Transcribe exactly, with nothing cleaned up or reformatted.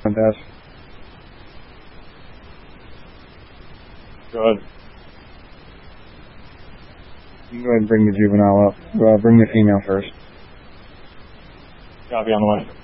Fantastic. Good. You can go ahead and bring the juvenile up. Well, bring the female first. Copy, on the way.